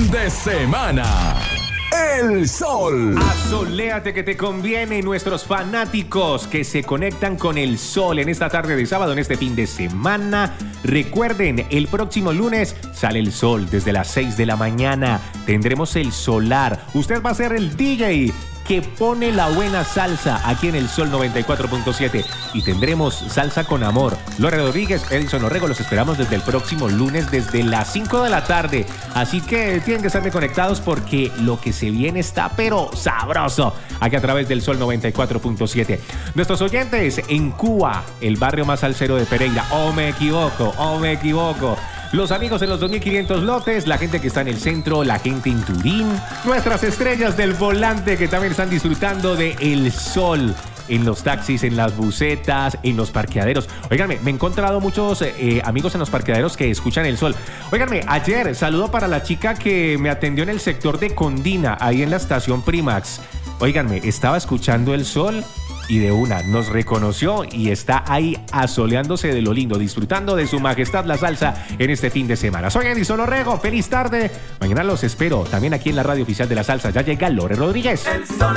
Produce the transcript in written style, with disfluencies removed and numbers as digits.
fin de semana. El sol. Asoléate que te conviene, nuestros fanáticos que se conectan con el sol en esta tarde de sábado, en este fin de semana. Recuerden, el próximo lunes sale el sol desde las 6 de la mañana. Tendremos el solar. Usted va a ser el DJ que pone la buena salsa aquí en el Sol 94.7 y tendremos salsa con amor. Lore Rodríguez, Edison Orrego, los esperamos desde el próximo lunes desde las 5 de la tarde. Así que tienen que estarme conectados porque lo que se viene está pero sabroso aquí a través del Sol 94.7. Nuestros oyentes en Cuba, el barrio más salsero de Pereira. Oh, me equivoco. Los amigos en los 2500 lotes, la gente que está en el centro, la gente en Turín, nuestras estrellas del volante que también están disfrutando de el sol en los taxis, en las busetas, en los parqueaderos. Óiganme, me he encontrado muchos amigos en los parqueaderos que escuchan el sol. Óiganme, ayer saludo para la chica que me atendió en el sector de Condina, ahí en la estación Primax. Óiganme, estaba escuchando el sol y de una nos reconoció y está ahí asoleándose de lo lindo, disfrutando de su majestad la salsa en este fin de semana. Soy Edison Orrego, feliz tarde. Mañana los espero también aquí en la radio oficial de la salsa. Ya llega Lore Rodríguez. El sol